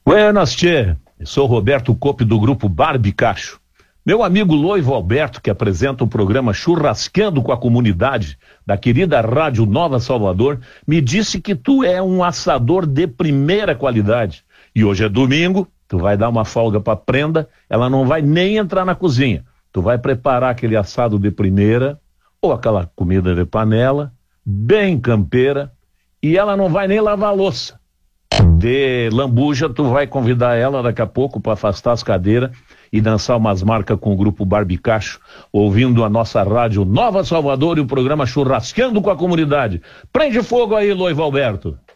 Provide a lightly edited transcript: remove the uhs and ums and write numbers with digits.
Buenas, tchê. Eu sou Roberto Coppe do grupo Barbicacho. Meu amigo Loivo Alberto, que apresenta o programa Churrasqueando com a Comunidade, da querida Rádio Nova Salvador, me disse que tu é um assador de primeira qualidade. E hoje é domingo, tu vai dar uma folga pra prenda, ela não vai nem entrar na cozinha. Tu vai preparar aquele assado de primeira, ou aquela comida de panela, bem campeira, e ela não vai nem lavar a louça. De lambuja, tu vai convidar ela daqui a pouco para afastar as cadeiras e dançar umas marcas com o grupo Barbicacho, ouvindo a nossa rádio Nova Salvador e o programa Churrasqueando com a Comunidade. Prende fogo aí, Loivo Alberto.